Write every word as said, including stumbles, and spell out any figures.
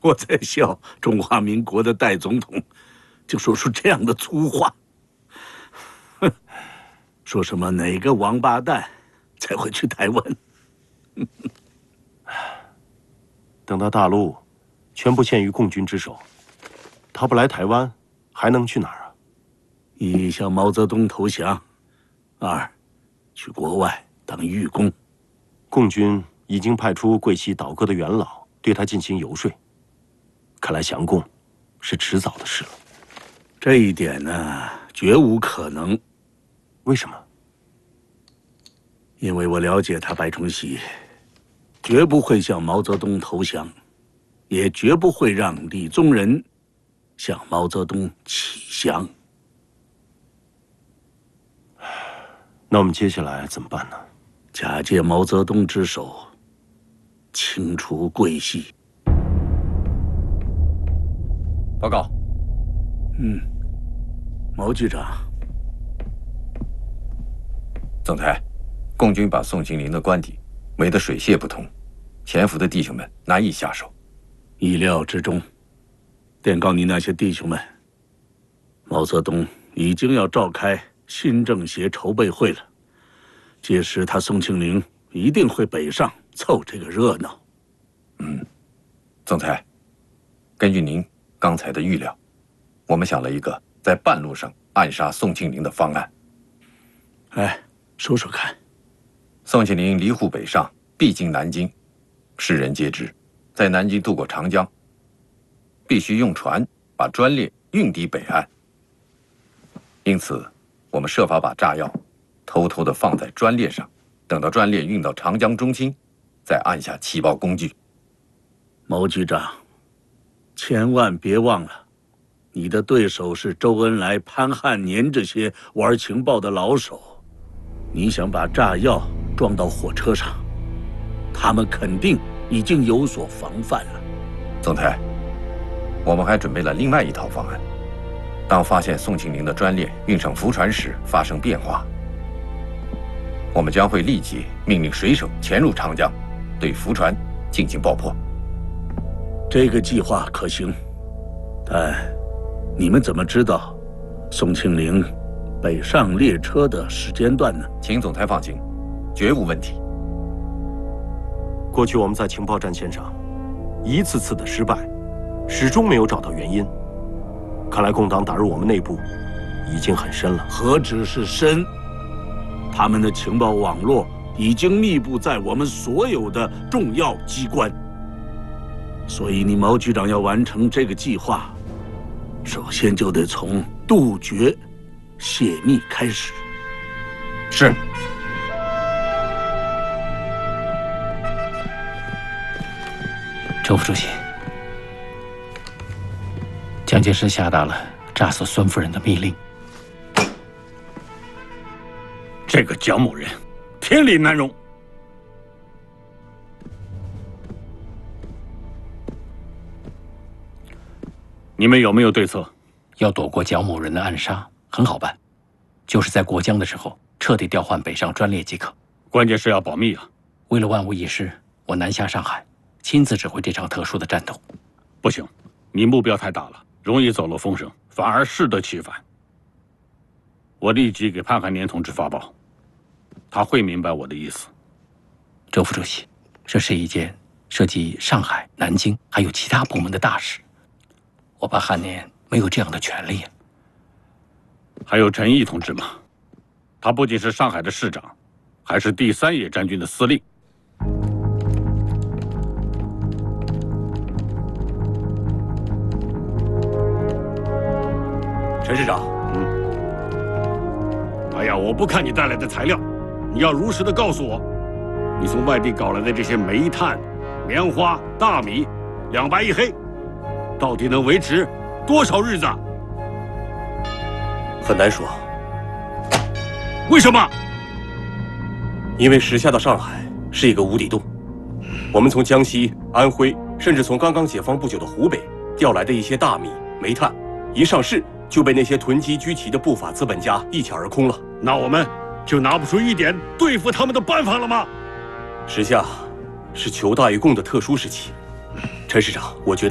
我在笑中华民国的代总统，就说出这样的粗话。哼，说什么哪个王八蛋才会去台湾？ 等到大陆全部陷于共军之手，他不来台湾，还能去哪儿啊？ 一向毛泽东投降，二去国外当狱工。 共军已经派出桂系倒戈的元老对他进行游说，看来降共是迟早的事了。 这一点呢，绝无可能。 为什么？ 因为我了解他白崇禧，绝不会向毛泽东投降，也绝不会让李宗仁向毛泽东乞降。 那我们接下来怎么办呢？ 假借毛泽东之手，清除桂系。 报告。 嗯，毛局长。 总裁，共军把宋庆龄的官邸围得水泄不通，潜伏的弟兄们难以下手。 意料之中。电告你那些弟兄们，毛泽东已经要召开新政协筹备会了，届时他宋庆龄一定会北上凑这个热闹。 嗯，总裁，根据您刚才的预料，我们想了一个在半路上暗杀宋庆龄的方案。 哎，说说看。 宋庆龄离沪北上，必经南京，世人皆知，在南京渡过长江，必须用船把专列运抵北岸。因此，我们设法把炸药偷偷地放在专列上，等到专列运到长江中心，再按下起爆工具。 毛局长，千万别忘了，你的对手是周恩来、潘汉年这些玩情报的老手。你想把炸药装到火车上，他们肯定已经有所防范了。 总裁，我们还准备了另外一套方案。当发现宋庆龄的专列运上浮船时发生变化，我们将会立即命令水手潜入长江，对浮船进行爆破。 这个计划可行，但你们怎么知道宋庆龄北上列车的时间段呢？ 请总裁放心，绝无问题。 过去我们在情报战线上一次次的失败，始终没有找到原因。看来共党打入我们内部已经很深了。 何止是深，他们的情报网络已经密布在我们所有的重要机关。所以你毛局长要完成这个计划，首先就得从杜绝泄密开始。 是。 周副主席，蒋介石下达了炸死孙夫人的密令。 这个蒋某人，天理难容。你们有没有对策？ 要躲过蒋某人的暗杀，很好办，就是在过江的时候彻底调换北上专列即可。 关键是要保密啊！ 为了万无一失，我南下上海，亲自指挥这场特殊的战斗。 不行，你目标太大了，容易走漏风声，反而适得其反。我立即给潘汉年同志发报，他会明白我的意思。 周副主席，这是一件涉及上海、南京还有其他部门的大事，我怕汉年没有这样的权利。 还有陈毅同志嘛，他不仅是上海的市长，还是第三野战军的司令。 陈市长， 嗯，哎呀，我不看你带来的材料，你要如实的告诉我，你从外地搞来的这些煤炭、棉花、大米，两白一黑，到底能维持多少日子？ 很难说。 为什么？ 因为时下的上海是一个无底洞，我们从江西、安徽，甚至从刚刚解放不久的湖北调来的一些大米、煤炭，一上市就被那些囤积居奇的不法资本家一抢而空了。 那我们就拿不出一点对付他们的办法了吗？ 时下是求大于共的特殊时期，陈市长，我觉得。